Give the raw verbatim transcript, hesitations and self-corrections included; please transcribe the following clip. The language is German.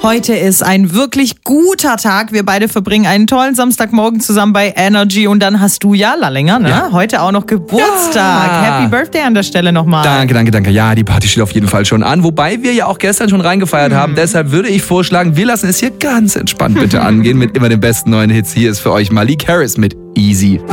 Heute ist ein wirklich guter Tag. Wir beide verbringen einen tollen Samstagmorgen zusammen bei Energy und dann hast du ja, Lallinger, ne? Ja. Heute auch noch Geburtstag. Ja. Happy Birthday an der Stelle nochmal. Danke, danke, danke. Ja, die Party steht auf jeden Fall schon an. Wobei wir ja auch gestern schon reingefeiert mhm. haben. Deshalb würde ich vorschlagen, wir lassen es hier ganz entspannt bitte angehen mit immer den besten neuen Hits. Hier ist für euch Malik Harris mit Easy.